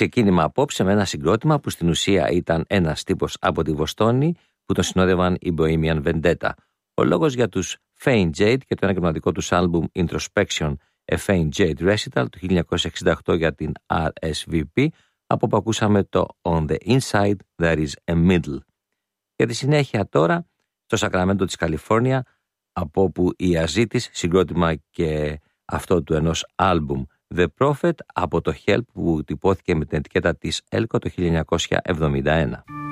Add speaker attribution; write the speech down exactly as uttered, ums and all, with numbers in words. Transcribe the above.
Speaker 1: ξεκίνημα απόψε με ένα συγκρότημα που στην ουσία ήταν ένας τύπος από τη Βοστόνη που τον συνόδευαν οι Bohemian Vendetta. Ο λόγος για τους Faint Jade και το ανακοινωτικό τους άλμπουμ Introspection, A Faint Jade Recital του χίλια εννιακόσια εξήντα οκτώ για την αρ ες βι πι, από που ακούσαμε το On the Inside There is a Middle. Για τη συνέχεια τώρα, στο Σακραμέντο της Καλιφόρνια, από όπου η Αζίτης, συγκρότημα και αυτό του ενός άλμπουμ The Prophet, από το Help που τυπώθηκε με την ετικέτα της Elko το χίλια εννιακόσια εβδομήντα ένα.